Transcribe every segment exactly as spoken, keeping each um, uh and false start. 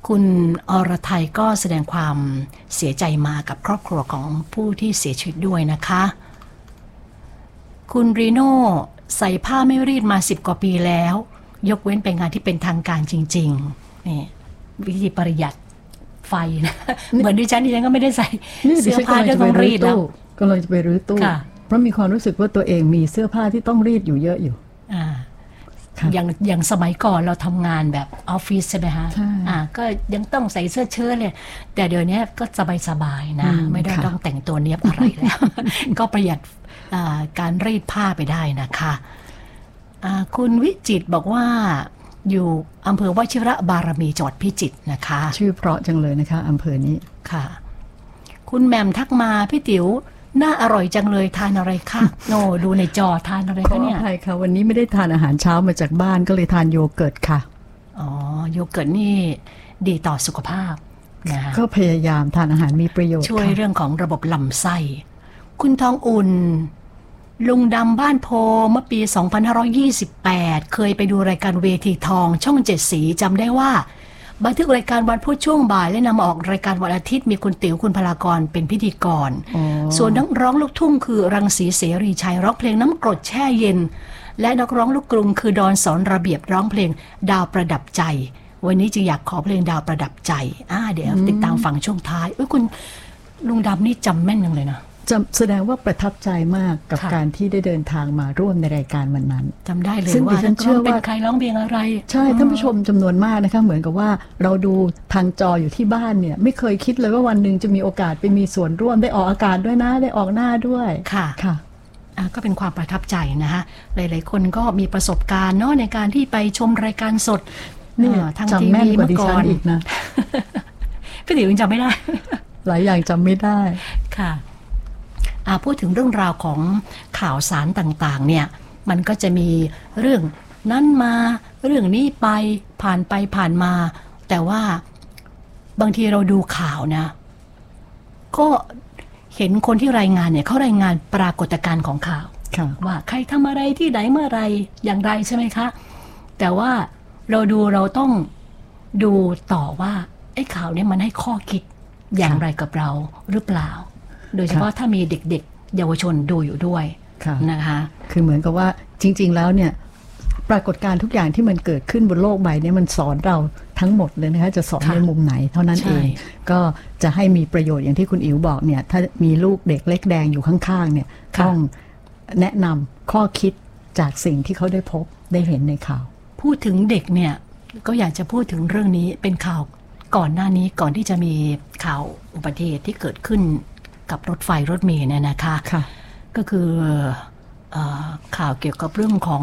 คุณอรไทยก็แสดงความเสียใจมากับครอบครัวของผู้ที่เสียชีวิตด้วยนะคะคุณรีโน่ใส่ผ้าไม่รีดมาสิบกว่าปีแล้วยกเว้นไปงานที่เป็นทางการจริงๆนี่วิธีประหยัดไฟนะเหมือนดิฉันดิฉันก็ไม่ได้ใส่เสื้อผ้าที่ต้องรีดแล้วก็เลยจะไปรื้อตู้เพราะมีความรู้สึกว่าตัวเองมีเสื้อผ้าที่ต้องรีดอยู่เยอะอยู่อ่าอย่างอย่างสมัยก่อนเราทำงานแบบออฟฟิศใช่ไหมฮะอ่าก็ยังต้องใส่เสื้อเชิ้ตเลยแต่เดี๋ยวนี้ก็สบายๆนะไม่ได้ต้องแต่งตัวเนี้ยบอะไรแล้ว ก็ประหยัดการรีดผ้าไปได้นะคะคุณวิจิตรบอกว่าอยู่อำเภอวชิระบารมีจังหวัดพิจิตรนะคะชื่อเพราะจังเลยนะคะอำเภอนี้ค่ะคุณแหม่มทักมาพี่ติ๋วน่าอร่อยจังเลยทานอะไรคะโน่ดูในจอทานอะไรคะเนี่ยใช่ค่ะวันนี้ไม่ได้ทานอาหารเช้ามาจากบ้านก็เลยทานโยเกิร์ตค่ะอ๋อโยเกิร์ตนี่ดีต่อสุขภาพนะคะก็พยายามทานอาหารมีประโยชน์ช่วยเรื่องของระบบลำไส้คุณทองอุ่นลุงดำบ้านโพเมื่อปีสองพันห้าร้อยยี่สิบแปดเคยไปดูรายการเวทีทองช่องเจ็ดสีจำได้ว่าบันทึกรายการวันพุธช่วงบ่ายและนำออกรายการวันอาทิตย์มีคุณติ๋วคุณพลากรเป็นพิธีกรส่วนนักร้องลูกทุ่งคือรังสีเสรีชัยร้องเพลงน้ำกรดแช่เย็นและนักร้องลูกกรุงคือดอนสอนระเบียบร้องเพลงดาวประดับใจวันนี้จึงอยากขอเพลงดาวประดับใจอ่าเดี๋ยวติดตามฟังช่วงท้ายเอ้ยคุณลุงดำนี่จำแม่นยังเลยนะแสดงว่าประทับใจมากกับการที่ได้เดินทางมาร่วมในรายการวันนั้นจำได้เลยว่าฉันเชื่อว่าเป็นใครร้องเพลงอะไรใช่ท่านผู้ชมจำนวนมากนะคะเหมือนกับว่าเราดูทางจออยู่ที่บ้านเนี่ยไม่เคยคิดเลยว่าวันหนึ่งจะมีโอกาสไปมีส่วนร่วมได้ออกอากาศด้วยนะได้ออกหน้าด้วยค่ะค่ะก็เป็นความประทับใจนะคะหลายๆคนก็มีประสบการณ์เนาะในการที่ไปชมรายการสดเนี่ยทางทีวีเมื่อก่อนอีกนะพี่ติ๋วยังจำไม่ได้หลายอย่างจำไม่ได้ค่ะพูดถึงเรื่องราวของข่าวสารต่างๆเนี่ยมันก็จะมีเรื่องนั้นมาเรื่องนี้ไปผ่านไปผ่านมาแต่ว่าบางทีเราดูข่าวนะก็เห็นคนที่รายงานเนี่ยเขารายงานปรากฏการณ์ของข่าวว่าใครทำอะไรที่ไหนเมื่อไรอย่างไรใช่ไหมคะแต่ว่าเราดูเราต้องดูต่อว่าไอ้ข่าวนี้มันให้ข้อคิดอย่างไรกับเราหรือเปล่าโดยเฉพาะถ้ามีเด็กๆเยาวชนดูอยู่ด้วยนะคะคือเหมือนกับว่าจริงๆแล้วเนี่ยปรากฏการณ์ทุกอย่างที่มันเกิดขึ้นบนโลกใบนี้มันสอนเราทั้งหมดเลยนะคะจะสอนในมุมไหนเท่านั้นเองก็จะให้มีประโยชน์อย่างที่คุณอิ๋วบอกเนี่ยถ้ามีลูกเด็กเล็กแดงอยู่ข้างๆเนี่ยต้องแนะนำข้อคิดจากสิ่งที่เขาได้พบได้เห็นในข่าวพูดถึงเด็กเนี่ยก็อยากจะพูดถึงเรื่องนี้เป็นข่าวก่อนหน้านี้ก่อนที่จะมีข่าวอุบัติเหตุที่เกิดขึ้นกับรถไฟรถเมล์เนี่ยนะคะก็คือเอ่อข่าวเกี่ยวกับเรื่องของ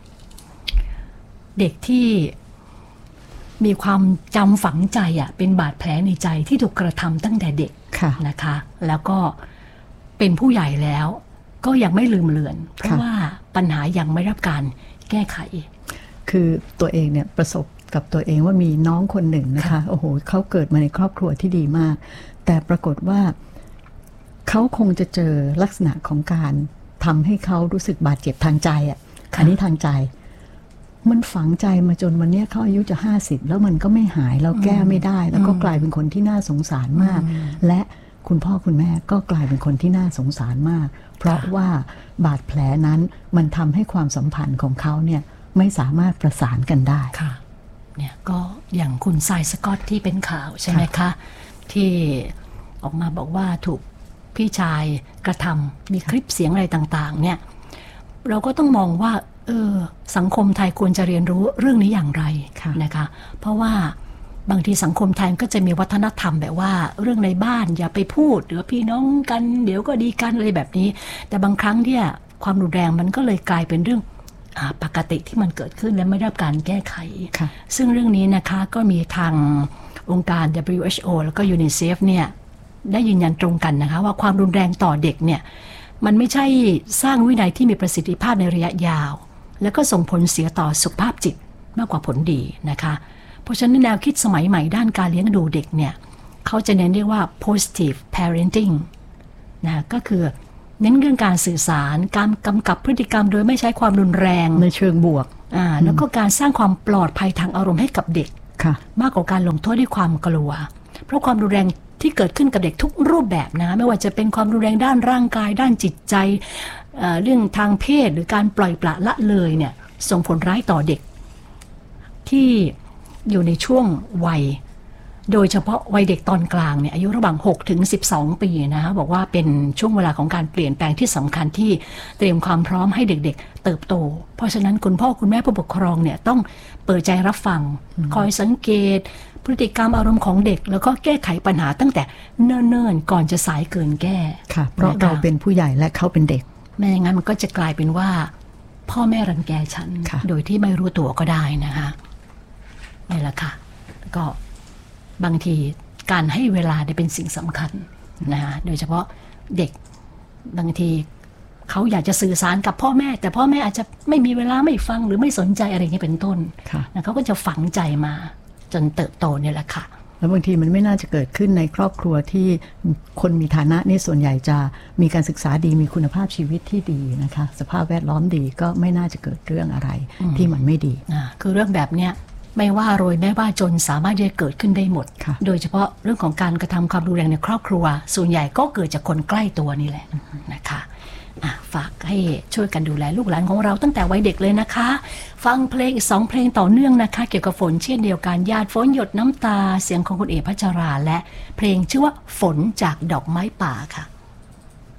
เด็กที่มีความจำฝังใจอ่ะเป็นบาดแผลในใจที่ถูกกระทำตั้งแต่เด็กนะคะแล้วก็เป็นผู้ใหญ่แล้วก็ยังไม่ลืมเลือนเพราะว่าปัญหายังไม่รับการแก้ไขคือตัวเองเนี่ยประสบกับตัวเองว่ามีน้องคนหนึ่งนะคะโอ้โหเขาเกิดมาในครอบครัวที่ดีมากแต่ปรากฏว่าเขาคงจะเจอลักษณะของการทำให้เขารู้สึกบาดเจ็บทางใจอ่ะอันนี้ทางใจมันฝังใจมาจนวันนี้เขาอายุจะห้าสิบแล้วมันก็ไม่หายเราแก้ไม่ได้แล้วก็กลายเป็นคนที่น่าสงสารมากและคุณพ่อคุณแม่ก็กลายเป็นคนที่น่าสงสารมากเพราะว่าบาดแผลนั้นมันทำให้ความสัมพันธ์ของเขาเนี่ยไม่สามารถประสานกันได้ค่ะเนี่ยก็อย่างคุณทรายสกอตที่เป็นข่าวใช่ไหมคะที่ออกมาบอกว่าถูกพี่ชายกระทำมีคลิปเสียงอะไรต่างๆเนี่ยเราก็ต้องมองว่าเออสังคมไทยควรจะเรียนรู้เรื่องนี้อย่างไรนะคะเพราะว่าบางทีสังคมไทยก็จะมีวัฒนธรรมแบบว่าเรื่องในบ้านอย่าไปพูดหรือพี่น้องกันเดี๋ยวก็ดีกันอะไรแบบนี้แต่บางครั้งเนี่ยความรุนแรงมันก็เลยกลายเป็นเรื่องปกติที่มันเกิดขึ้นและไม่ได้รับการแก้ไขซึ่งเรื่องนี้นะคะก็มีทางองค์การ ดับเบิลยู เอช โอ แล้วก็ยูนิเซฟเนี่ยได้ยืนยันตรงกันนะคะว่าความรุนแรงต่อเด็กเนี่ยมันไม่ใช่สร้างวินัยที่มีประสิทธิภาพในระยะยาวแล้วก็ส่งผลเสียต่อสุขภาพจิตมากกว่าผลดีนะคะเพราะฉะนั้นแนวคิดสมัยใหม่ด้านการเลี้ยงดูเด็กเนี่ยเขาจะเน้นเรียกว่า positive parenting นะก็คือเน้นเรื่องการสื่อสารการกำกับพฤติกรรมโดยไม่ใช้ความรุนแรงในเชิงบวกอ่าแล้วก็การสร้างความปลอดภัยทางอารมณ์ให้กับเด็กค่ะมากกว่าการลงโทษด้วยความกลัวเพราะความรุนแรงที่เกิดขึ้นกับเด็กทุกรูปแบบนะไม่ว่าจะเป็นความรุนแรงด้านร่างกายด้านจิตใจ เอ่อ เรื่องทางเพศหรือการปล่อยปละละเลยเนี่ยส่งผลร้ายต่อเด็กที่อยู่ในช่วงวัยโดยเฉพาะวัยเด็กตอนกลางเนี่ยอายุระหว่างหกถึงสิบสองปีนะคะบอกว่าเป็นช่วงเวลาของการเปลี่ยนแปลงที่สำคัญที่เตรียมความพร้อมให้เด็กๆเติบโตเพราะฉะนั้นคุณพ่อคุณแม่ผู้ปกครองเนี่ยต้องเปิดใจรับฟังคอยสังเกตพฤติกรรมอารมณ์ของเด็กแล้วก็แก้ไขปัญหาตั้งแต่เนิ่นๆก่อนจะสายเกินแก้ค่ะเพราะเราเป็นผู้ใหญ่และเขาเป็นเด็กไม่อย่างนั้นมันก็จะกลายเป็นว่าพ่อแม่รังแกฉันโดยที่ไม่รู้ตัวก็ได้นะคะนี่แหละค่ะก็บางทีการให้เวลาเป็นสิ่งสำคัญนะคะโดยเฉพาะเด็กบางทีเขาอยากจะสื่อสารกับพ่อแม่แต่พ่อแม่อาจจะไม่มีเวลาไม่ฟังหรือไม่สนใจอะไรอย่างนี้เป็นต้นนะเขาก็จะฝังใจมาจนเติบโตเนี่ยแหละค่ะแล้วบางทีมันไม่น่าจะเกิดขึ้นในครอบครัวที่คนมีฐานะนี่ส่วนใหญ่จะมีการศึกษาดีมีคุณภาพชีวิตที่ดีนะคะสภาพแวดล้อมดีก็ไม่น่าจะเกิดเรื่องอะไรที่มันไม่ดีคือเรื่องแบบเนี้ยไม่ว่ารวยไม่ว่าจนสามารถจะเกิดขึ้นได้หมดโดยเฉพาะเรื่องของการกระทำความรุนแรงในครอบครัวส่วนใหญ่ก็เกิดจากคนใกล้ตัวนี่แหละนะคะฝากให้ช่วยกันดูแลลูกหลานของเราตั้งแต่วัยเด็กเลยนะคะฟังเพลงอีกสองเพลงต่อเนื่องนะคะเกี่ยวกับฝนเช่นเดียวกันหยาดฝนหยดน้ำตาเสียงของคุณเอ๋พัชราและเพลงชื่อว่าฝนจากดอกไม้ป่าค่ะ